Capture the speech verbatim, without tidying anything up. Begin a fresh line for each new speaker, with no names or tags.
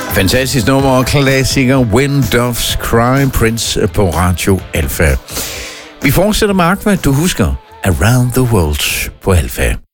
Fantastisk nummer og klassiker. When Doves Cry, Prince på Radio Alfa. Vi fortsætter med Aqua. Du husker Around the World på Alfa.